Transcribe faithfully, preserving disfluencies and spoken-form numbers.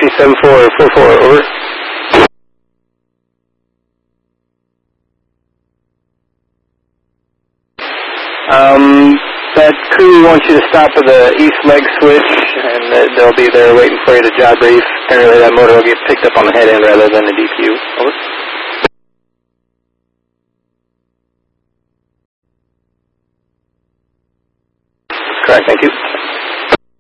P seven four four four, over. Um, that crew wants you to stop at the east leg switch, and they'll be there waiting for you to job brief. Apparently that motor will get picked up on the head end rather than the D P U. Over. Correct, thank you.